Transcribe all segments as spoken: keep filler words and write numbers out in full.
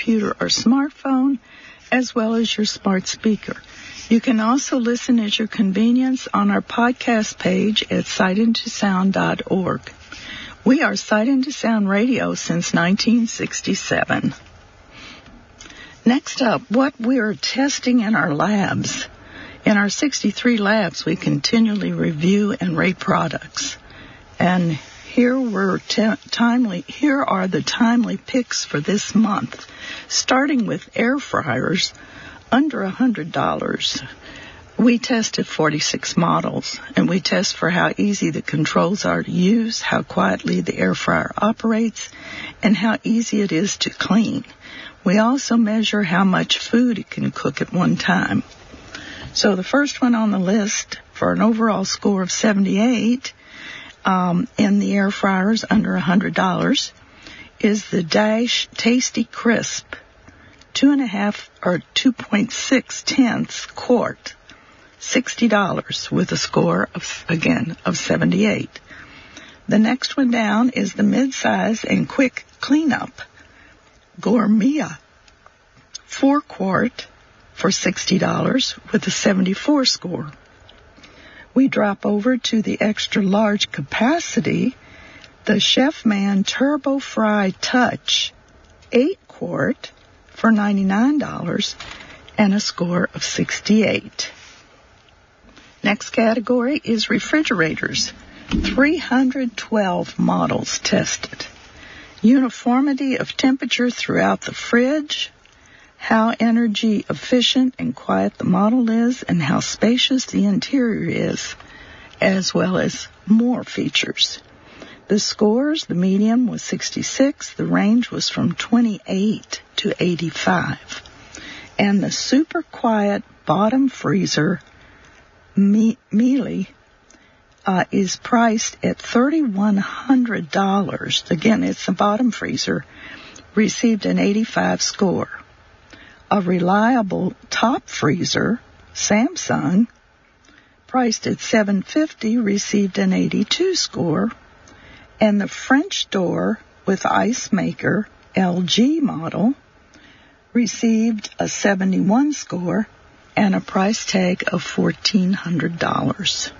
computer or smartphone, as well as your smart speaker. You can also listen at your convenience on our podcast page at sight into sound dot org. We are Sight into Sound Radio since nineteen sixty-seven. Next up, what we're testing in our labs. In our sixty-three labs, we continually review and rate products. And here we're t- timely. Here are the timely picks for this month, starting with air fryers under one hundred dollars. We tested forty-six models, and we test for how easy the controls are to use, how quietly the air fryer operates, and how easy it is to clean. We also measure how much food it can cook at one time. So the first one on the list for an overall score of seventy-eight um, in the air fryers under one hundred dollars is the Dash Tasty Crisp two and a half or two point six tenths quart, sixty dollars with a score of, again, of seventy-eight. The next one down is the mid-size and quick cleanup Gourmia four quart for sixty dollars with a seventy-four score. We drop over to the extra large capacity, the Chef Man Turbo Fry Touch eight quart for ninety-nine dollars and a score of sixty-eight. Next category is refrigerators. three hundred twelve models tested. Uniformity of temperature throughout the fridge, how energy efficient and quiet the model is, and how spacious the interior is, as well as more features. The scores, the medium was sixty-six, the range was from twenty-eight to eighty-five. And the super quiet bottom freezer Me- Miele uh, is priced at three thousand one hundred dollars. Again, it's the bottom freezer, received an eighty-five score. A reliable top freezer, Samsung, priced at seven hundred fifty dollars, received an eighty-two score. And the French door with ice maker, L G model, received a seventy-one score and a price tag of fourteen hundred dollars.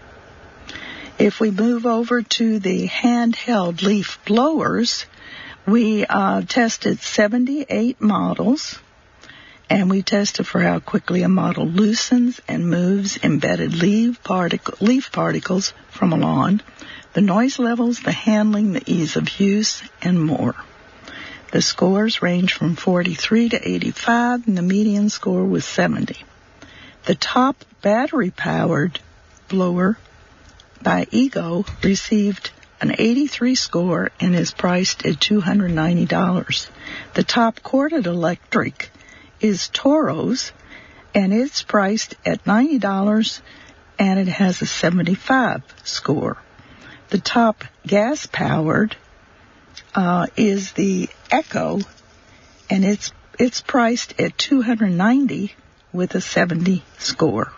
If we move over to the handheld leaf blowers, we uh, tested seventy-eight models, and we tested for how quickly a model loosens and moves embedded leaf, particle, leaf particles from a lawn, the noise levels, the handling, the ease of use, and more. The scores range from forty-three to eighty-five, and the median score was seventy. The top battery-powered blower by Ego received an eighty-three score and is priced at two hundred ninety dollars. The top corded electric is Toro's, and it's priced at ninety dollars, and it has a seventy-five score. The top gas-powered uh, is the Echo, and it's it's priced at two hundred ninety dollars with a seventy score.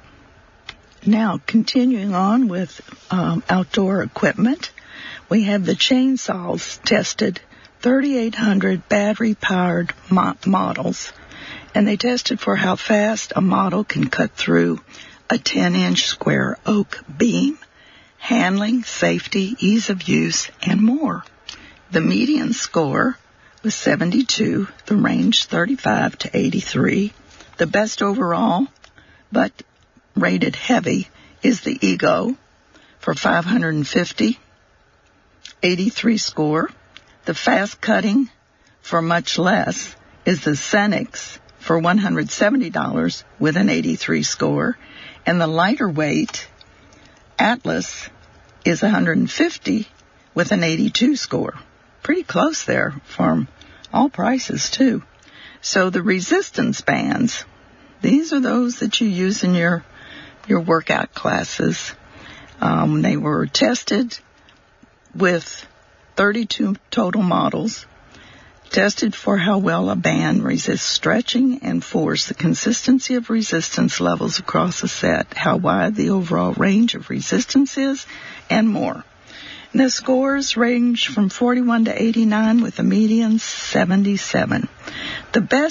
Now, continuing on with um, outdoor equipment, we have the chainsaws tested, thirty-eight hundred battery-powered mo- models, and they tested for how fast a model can cut through a ten-inch square oak beam, handling, safety, ease of use, and more. The median score was seventy-two, the range thirty-five to eighty-three. The best overall, but rated heavy, is the Ego for five hundred fifty, eighty-three score. The fast cutting for much less is the Cenix for one hundred seventy dollars with an eighty-three score, and the lighter weight Atlas is one hundred fifty with an eighty-two score. Pretty close there from all prices too. So the resistance bands, these are those that you use in your your workout classes. Um, they were tested with thirty-two total models, tested for how well a band resists stretching and force, the consistency of resistance levels across a set, how wide the overall range of resistance is, and more. The scores range from forty-one to eighty-nine with a median seventy-seven. The best